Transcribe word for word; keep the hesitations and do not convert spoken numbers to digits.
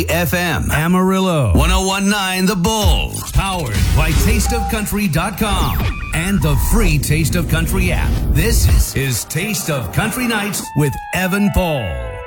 F M, Amarillo, one oh one point nine The Bull, powered by taste of country dot com and the free Taste of Country app. This is Taste of Country Nights with Evan Paul.